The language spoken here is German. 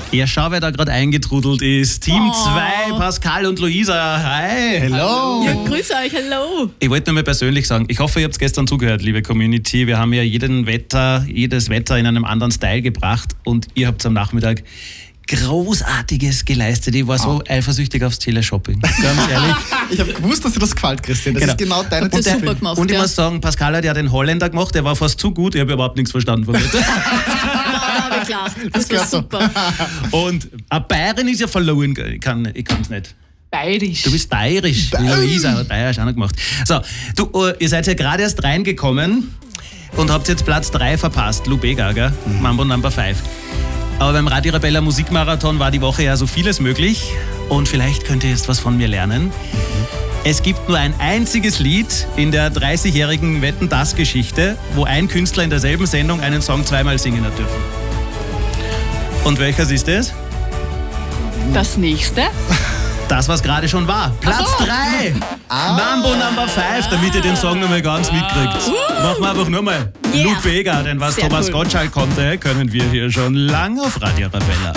Ja, schau, wer da gerade eingetrudelt ist. Team 2, Pascal und Luisa. Hi. Hello. Ja, grüße euch, hallo. Ich wollte nur mal persönlich sagen, ich hoffe, ihr habt gestern zugehört, liebe Community. Wir haben ja jedes Wetter in einem anderen Style gebracht und ihr habt am Nachmittag Großartiges geleistet. Ich war so eifersüchtig aufs Teleshopping. Ganz ehrlich. Ich habe gewusst, dass dir das gefällt, Christian. Das ist genau deine Das ist Disziplin. super gemacht. Und ich gell? muss sagen, Pascal hat ja den Holländer gemacht, der war fast zu gut. Ich habe überhaupt nichts verstanden von mir. Aber klar, das war gehört so. super. Und eine Bayerin ist ja verloren. Ich kann es nicht. Bayerisch. Du bist bayerisch. Luisa hat bayerisch auch noch gemacht. So, ihr seid ja gerade erst reingekommen und habt jetzt Platz 3 verpasst. Lou Bega, gell? Mambo Number 5. Aber beim Radio Arabella Musikmarathon war die Woche ja so vieles möglich. Und vielleicht könnt ihr jetzt was von mir lernen. Es gibt nur ein einziges Lied in der 30-jährigen Wetten-dass-Geschichte, wo ein Künstler in derselben Sendung einen Song zweimal singen hat dürfen. Und welches ist es? Das nächste. Das, was gerade schon war. Platz 3. Mambo Number 5, damit ihr den Song nochmal ganz mitkriegt. Machen wir einfach nochmal. Yeah. Lou Bega, denn was Sehr Thomas cool. Gottschalk konnte, können wir hier schon lange auf Radio Arabella.